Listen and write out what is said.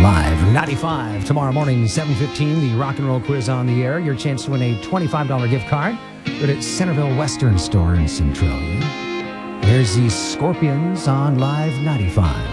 Live 95 tomorrow morning, 7:15, the rock and roll quiz on the air. Your chance to win a $25 gift card. Good at Centerville Western Store in Centralia. Here's the Scorpions on Live 95.